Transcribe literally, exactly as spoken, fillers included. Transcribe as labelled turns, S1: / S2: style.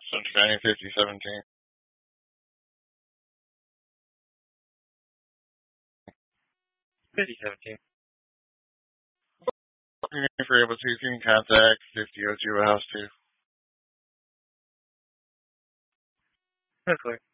S1: Cincinnati fifty seventeen.
S2: fifty seventeen.
S1: If you're able to, you can contact fifty oh two House two.
S2: Okay.